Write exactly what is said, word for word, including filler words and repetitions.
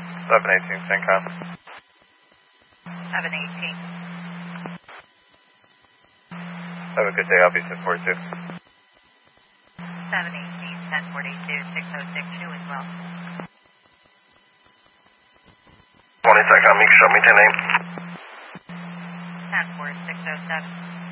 eleven eighteen, CENTCOM. eleven eighteen. Have a good day, I'll be ten forty-two. seven eighteen, ten forty-two, six oh six two as well. Morning, CENTCOM, you can show me ten name. ten four, six oh seven.